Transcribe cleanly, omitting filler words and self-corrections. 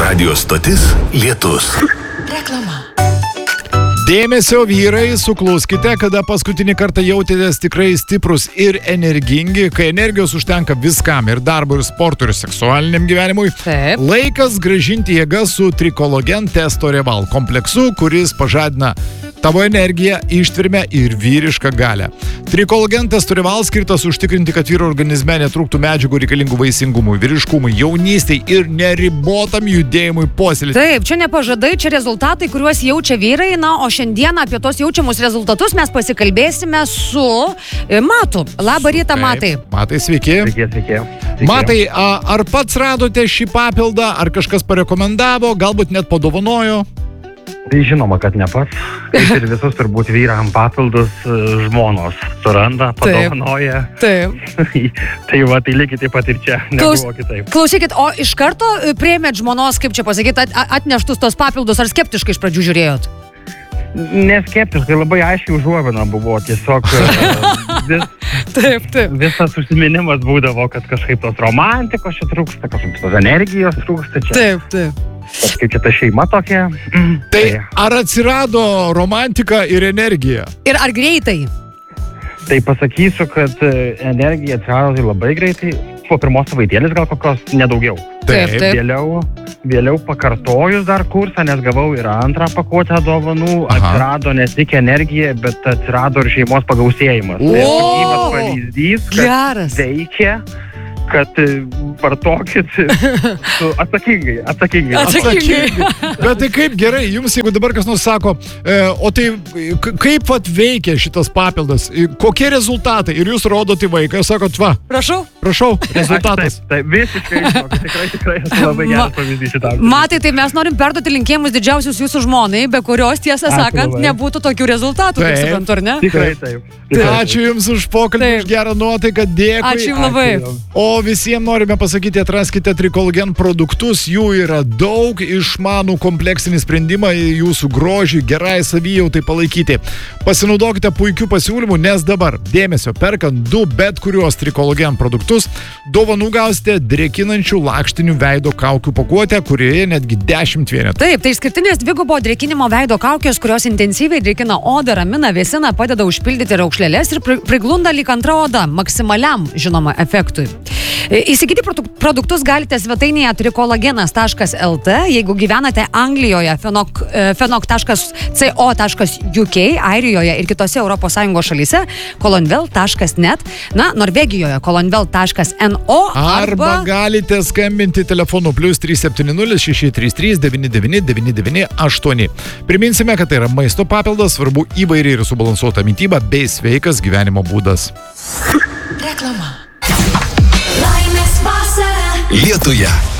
Radio stotis Lietus. Reklama. Dėmesio vyrai, sukluskite, kada paskutinį kartą jautėtės tikrai stiprus ir energingi, kai energijos užtenka viskam, ir darbo, ir sporto, ir seksualiniam gyvenimui. Taip. Laikas grąžinti jėgas su Trikologen Testo Reval kompleksu, kuris pažadina tavo energiją, ištvermę ir vyrišką galią. Trikologen Testo Reval skirtas užtikrinti, kad vyro organizme netrūktų medžiagų reikalingų vaisingumui, vyriškumui, jaunystei ir neribotam judėjimui puoselėti. Taip, čia ne pažadai, čia rezultatai, kuriuos jaučia vyrai, na, o šiandieną apie tos jaučiamus rezultatus mes pasikalbėsime su Matu. Labą rytą, Matai. Matai, sveiki. Sveiki. Matai, ar pats radote šį papildą, ar kažkas parekomendavo, galbūt net padovanojo? Tai žinoma, kad ne pats. Kaip ir visus turbūt vyram papildus žmonos suranda, padovanoja. Taip. Tai va, tai lygiai taip pat ir čia. Nebuvo kitaip. Klausykit, o iš karto priėmėt žmonos, kaip čia pasakyti, atneštus tos papildus, ar skeptiškai iš pradžių žiūrėjot? Neskeptiškai, labai aiškiai užuovina buvo. Tiesiog visas užsiminimas būdavo, kad kažkaip tos romantikos čia trūksta, kažkaip tos energijos trūksta čia. Taip. Kaip čia ta šeima tokia. Tai ar atsirado romantika ir energija? Ir ar greitai? Tai pasakysiu, kad energija atsirado tai labai greitai. Po pirmos savaitėlės gal kokios nedaugiau. Taip. Vėliau pakartojus dar kursą, nes gavau ir antrą pakuotę dovanų. Atsirado ne tik energija, bet atsirado ir šeimos pagausėjimas. Tai gyvas pavyzdys, kad veikia, kad vartokit atsakingai. Bet tai kaip gerai, jums jeigu dabar kas nors sako, o tai kaip vat veikia šitas papildas, kokie rezultatai, ir jūs rodote vaiką, sakot, va, prašau, rezultatas. Taip, visiškai, tikrai labai geras pavyzdys šitam. Matai, tai mes norim perduoti linkėjimus didžiausius jūsų žmonai, be kurios, tiesą sakant, nebūtų tokių rezultatų, kaip suprantu, ar ne? Tikrai taip. Ačiū jums už pokalbį, už gerą nuotaiką, dėkui. Ačiū labai. O visiems norime pasakyti, atraskite Trikologen produktus, jų yra daug, išmanų kompleksinį sprendimą jūsų grožį, gerai savijautai palaikyti. Pasinaudokite puikių pasiūlymų, nes dabar, dėmesio, perkant 2 bet kuriuos Trikologen produktus, dovanų gausite drėkinančių lakštinių veido kaukių pakuotę, kurioje netgi 10 vienetų. Taip, tai išskirtinės dvigubo drėkinimo veido kaukės, kurios intensyviai drėkina odą, ramina, vėsina, padeda užpildyti raukšlėles ir priglunda lyg antra oda, maksimaliam, žinoma, efektui. Įsigyti produktus galite svetainėje trikologenas.lt, jeigu gyvenate Anglijoje, fenok.co.uk, Airijoje ir kitose ES šalyse, kolonvel.net, Norvegijoje kolonvel.no arba galite skambinti telefonu +370 633 99 Priminsime, kad tai yra maisto papildas, svarbu įvairiai ir subalansuota mityba bei sveikas gyvenimo būdas. Reklama. Lietuje.